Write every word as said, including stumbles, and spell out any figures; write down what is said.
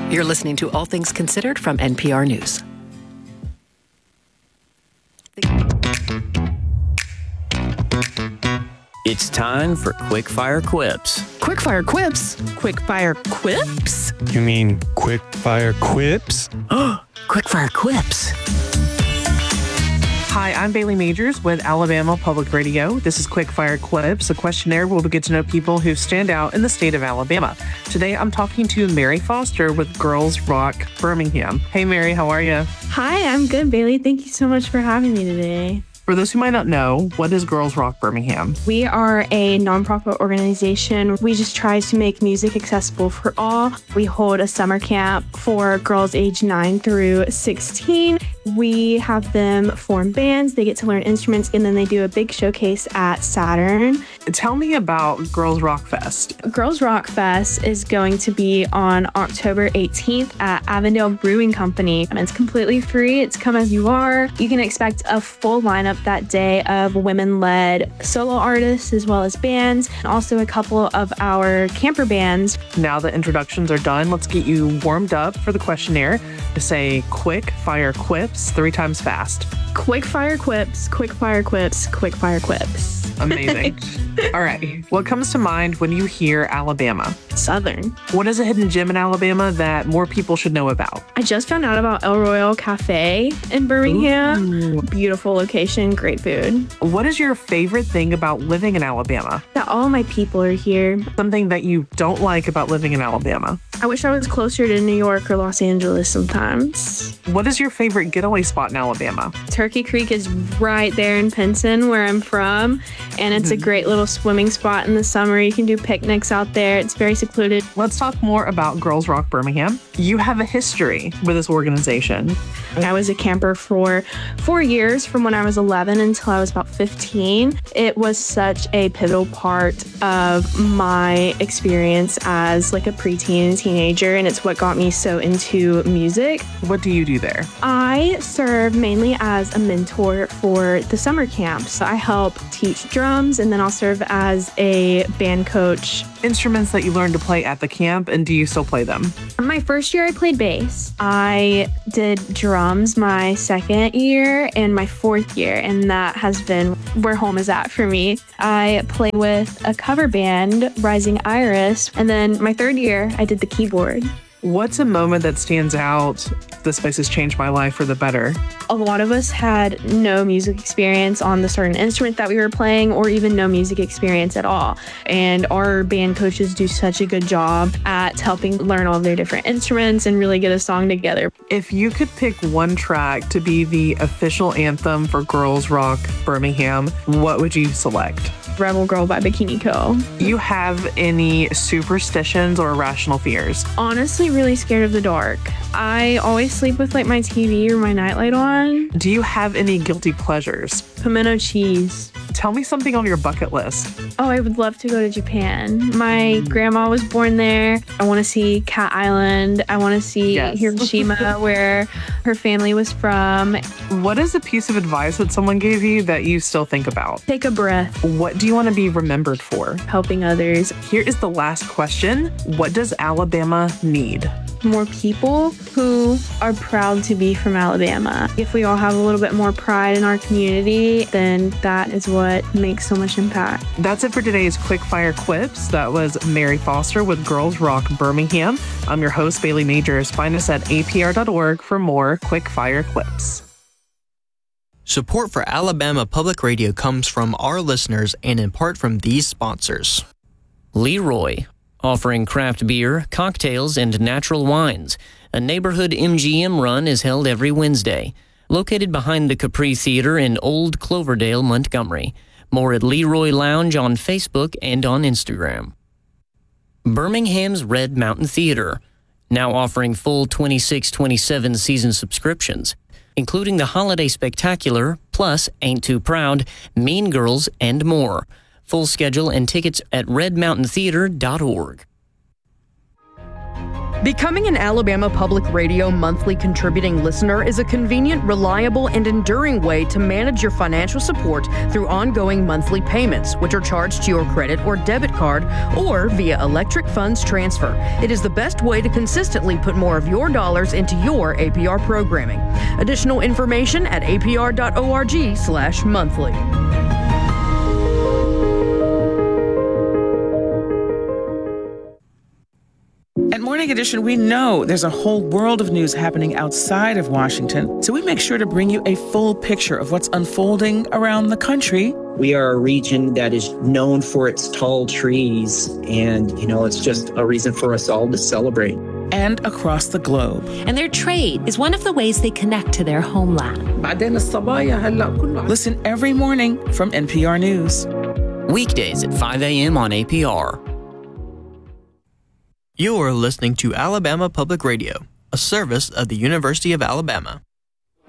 You're listening to All Things Considered from N P R News. It's time for Quickfire Quips. Quickfire Quips? Quickfire Quips? You mean Quickfire Quips? Quickfire Quips. Hi, I'm Bailey Majors with Alabama Public Radio. This is Quickfire Quips, a questionnaire where we get to know people who stand out in the state of Alabama. Today, I'm talking to Mary Foster with Girls Rock Birmingham. Hey, Mary, how are you? Hi, I'm good, Bailey. Thank you so much for having me today. For those who might not know, what is Girls Rock Birmingham? We are a nonprofit organization. We just try to make music accessible for all. We hold a summer camp for girls age nine through sixteen. We have them form bands, they get to learn instruments, and then they do a big showcase at Saturn. Tell me about Girls Rock Fest. Girls Rock Fest is going to be on October eighteenth at Avondale Brewing Company. And it's completely free. It's come as you are. You can expect a full lineup that day of women-led solo artists as well as bands, and also a couple of our camper bands. Now that introductions are done, let's get you warmed up for the questionnaire to say quick fire quips three times fast. Quick fire quips, quick fire quips, quick fire quips. Amazing. All right. What comes to mind when you hear Alabama? Southern. What is a hidden gem in Alabama that more people should know about? I just found out about El Royale Cafe in Birmingham. Ooh. Beautiful location, great food. What is your favorite thing about living in Alabama? That all my people are here. Something that you don't like about living in Alabama? I wish I was closer to New York or Los Angeles sometimes. What is your favorite getaway spot in Alabama? Turkey Creek is right there in Pinson, where I'm from, and it's a great little swimming spot in the summer. You can do picnics out there. It's very secluded. Let's talk more about Girls Rock Birmingham. You have a history with this organization. I was a camper for four years, from when I was eleven until I was about fifteen. It was such a pivotal part of my experience as like a preteen and teenager, and it's what got me so into music. What do you do there? I serve mainly as a mentor for the summer camps. I help teach drums, and then I'll serve as a band coach. Instruments that you learned to play at the camp, and do you still play them? My first year, I played bass. I did drums my second year and my fourth year, and that has been where home is at for me. I played with a cover band, Rising Iris, and then my third year, I did the keyboard. What's a moment that stands out? This place has changed my life for the better. A lot of us had no music experience on the certain instrument that we were playing, or even no music experience at all. And our band coaches do such a good job at helping learn all their different instruments and really get a song together. If you could pick one track to be the official anthem for Girls Rock Birmingham, what would you select? Rebel Girl by Bikini Kill. Do you have any superstitions or irrational fears? Honestly, really scared of the dark. I always sleep with like my T V or my nightlight on. Do you have any guilty pleasures? Pimento cheese. Tell me something on your bucket list. Oh, I would love to go to Japan. My grandma was born there. I want to see Cat Island. I want to see Yes. Hiroshima, where her family was from. What is a piece of advice that someone gave you that you still think about? Take a breath. What do you want to be remembered for? Helping others. Here is the last question. What does Alabama need? More people who are proud to be from Alabama. If we all have a little bit more pride in our community, then that is what makes so much impact. That's it for today's Quickfire Quips. That was Mary Foster with Girls Rock Birmingham. I'm your host, Bailey Majors. Find us at A P R dot org for more Quickfire Quips. Support for Alabama Public Radio comes from our listeners and in part from these sponsors. Leroy, offering craft beer, cocktails, and natural wines. A neighborhood M G M run is held every Wednesday. Located behind the Capri Theater in Old Cloverdale, Montgomery. More at Leroy Lounge on Facebook and on Instagram. Birmingham's Red Mountain Theater, now offering full twenty-six twenty-seven season subscriptions, including the Holiday Spectacular, plus Ain't Too Proud, Mean Girls, and more. Full schedule and tickets at red mountain theater dot org. Becoming an Alabama Public Radio monthly contributing listener is a convenient, reliable, and enduring way to manage your financial support through ongoing monthly payments, which are charged to your credit or debit card or via electric funds transfer. It is the best way to consistently put more of your dollars into your A P R programming. Additional information at a p r dot org slash monthly. At Morning Edition, we know there's a whole world of news happening outside of Washington, so we make sure to bring you a full picture of what's unfolding around the country. We are a region that is known for its tall trees, and, you know, it's just a reason for us all to celebrate. And across the globe. And their trade is one of the ways they connect to their homeland. Listen every morning from N P R News. Weekdays at five a.m. on A P R. You are listening to Alabama Public Radio, a service of the University of Alabama.